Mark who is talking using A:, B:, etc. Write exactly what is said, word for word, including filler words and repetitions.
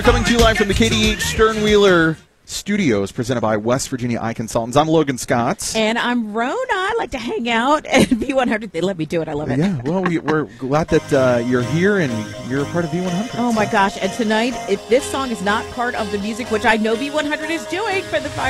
A: Coming to you live from the K D H Sternwheeler Studios, presented by West Virginia Eye Consultants. I'm Logan Scott.
B: And I'm Rona. I like to hang out at V one hundred. They let me do it. I love it.
A: Yeah, well, we, we're glad that uh, you're here and you're a part of V one hundred.
B: Oh, my gosh. And tonight, if this song is not part of the music, which I know V one hundred is doing for the